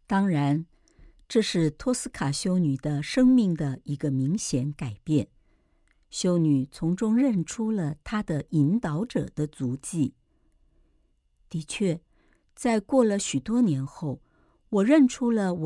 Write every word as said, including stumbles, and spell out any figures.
当然，这是托斯卡修女的生命的一个明显改变。修女从中认出了她的引导者的足迹。的确，在过了许多年后，我认出了